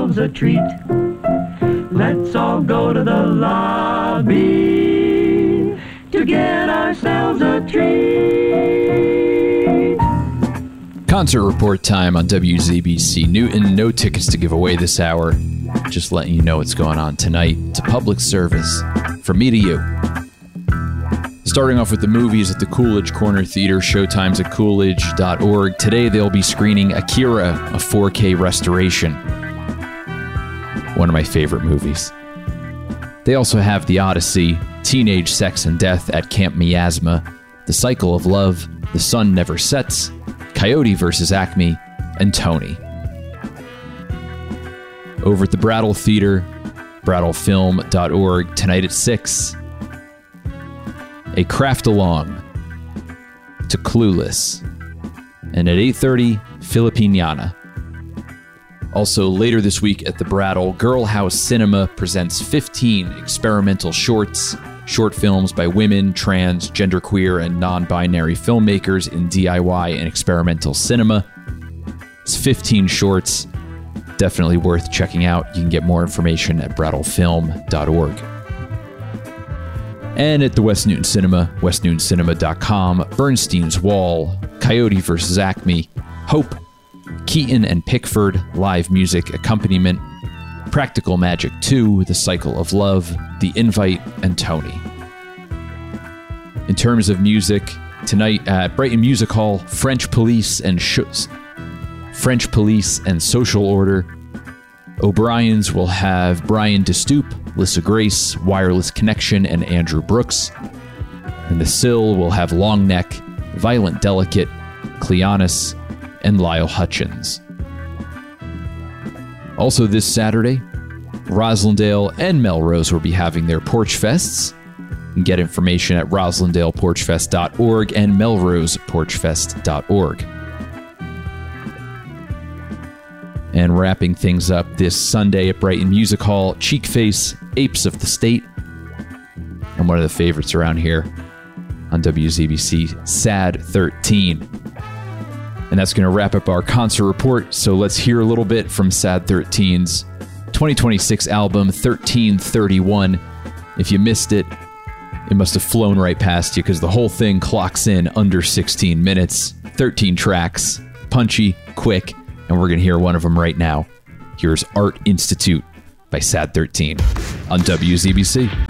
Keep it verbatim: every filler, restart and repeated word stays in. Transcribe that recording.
ourselves a treat. Let's all go to the lobby to get ourselves a treat. Concert report time on W Z B C Newton. No tickets to give away this hour. Just letting you know what's going on tonight. It's a public service from me to you. Starting off with the movies at the Coolidge Corner Theater, showtimes at coolidge dot org. Today they'll be screening Akira, a four K restoration. One of my favorite movies. They also have The Odyssey, Teenage Sex and Death at Camp Miasma, The Cycle of Love, The Sun Never Sets, Coyote versus Acme, and Tony. Over at the Brattle Theater, brattle film dot org, tonight at six, a craft along to Clueless. And at eight thirty, Filipiniana. Also later this week at the Brattle, Girl House Cinema presents fifteen experimental shorts, short films by women, trans, genderqueer, and non-binary filmmakers in D I Y and experimental cinema. It's fifteen shorts. Definitely worth checking out. You can get more information at brattle film dot org. And at the West Newton Cinema, west newton cinema dot com, Bernstein's Wall, Coyote versus Acme, Hope, Keaton and Pickford, live music accompaniment, Practical Magic two, The Cycle of Love, The Invite, and Tony. In terms of music, tonight at Brighton Music Hall, French Police and Sh- French Police and Social Order. O'Brien's will have Brian DeStoop, Lissa Grace, Wireless Connection, and Andrew Brooks. And the Sill will have Longneck, Violent Delicate, Cleonis, and Lyle Hutchins. Also this Saturday, Roslindale and Melrose will be having their Porch Fests. You can get information at roslindale porch fest dot org and melrose porch fest dot org. And wrapping things up this Sunday at Brighton Music Hall, Cheekface, Apes of the State, and one of the favorites around here on W Z B C, Sad thirteen. And that's going to wrap up our concert report, so let's hear a little bit from Sad thirteen's twenty twenty-six album, thirteen thirty-one. If you missed it, it must have flown right past you, because the whole thing clocks in under sixteen minutes, thirteen tracks, punchy, quick, and we're going to hear one of them right now. Here's Art Institute by Sad thirteen on W Z B C.